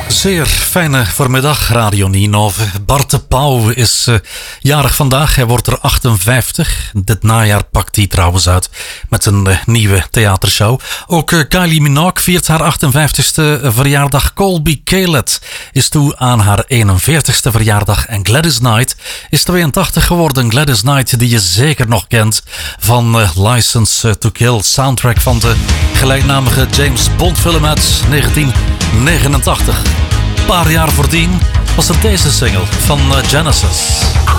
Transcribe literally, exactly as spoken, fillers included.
Zeer fijne voormiddag, Radio Ninove. Bart de Pauw is uh, jarig vandaag. Hij wordt er achtenvijftig. Dit najaar pakt hij trouwens uit met een uh, nieuwe theatershow. Ook uh, Kylie Minogue viert haar achtenvijftigste verjaardag. Colby Caleb is toe aan haar eenenveertigste verjaardag. En Gladys Knight is tweeëntachtig geworden. Gladys Knight, die je zeker nog kent van uh, License to Kill. Soundtrack van de gelijknamige James Bond film uit negentien negenentachtig. Een paar jaar voordien was het deze single van Genesis.